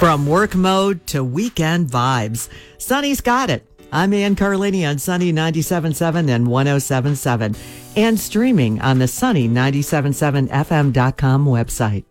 From work mode to weekend vibes, Sunny's got it. I'm Ann Carlini on Sunny 97.7 and 107.7 and streaming on the Sunny 97.7fm.com website.